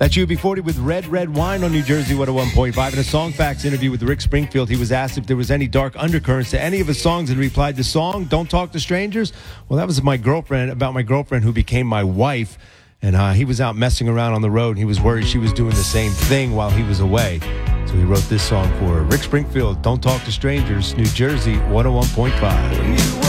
That's UB40 with Red Red Wine on New Jersey 101.5. In a Song Facts interview with Rick Springfield, he was asked if there was any dark undercurrents to any of his songs and replied, the song, Don't Talk to Strangers? Well, that was about my girlfriend who became my wife. And he was out messing around on the road, and he was worried she was doing the same thing while he was away. So he wrote this song for her. Rick Springfield, Don't Talk to Strangers, New Jersey 101.5.